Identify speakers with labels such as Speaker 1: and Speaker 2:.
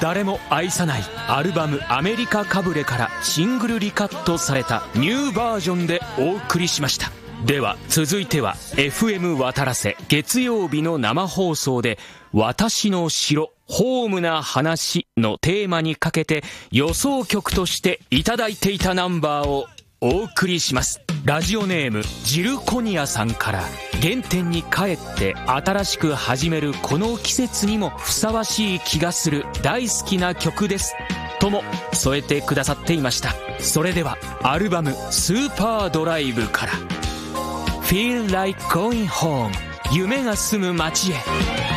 Speaker 1: 誰も愛さないアルバムアメリカかぶれからシングルリカットされたニューバージョンでお送りしました。では続いては FM 渡良瀬月曜日の生放送で私の城ホームな話のテーマにかけて予想曲としていただいていたナンバーをお送りします。ラジオネームジルコニアさんから、原点に帰って新しく始めるこの季節にもふさわしい気がする大好きな曲ですとも添えてくださっていました。それではアルバムスーパードライブから Feel Like Going Home 夢が住む街へ。